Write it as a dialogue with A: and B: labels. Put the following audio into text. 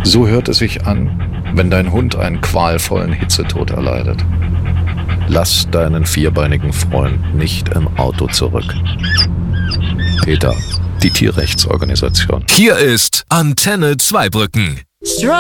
A: So hört es sich an, wenn dein Hund einen qualvollen Hitzetod erleidet. Lass deinen vierbeinigen Freund nicht im Auto zurück. PETA, die Tierrechtsorganisation.
B: Hier ist Antenne Zweibrücken.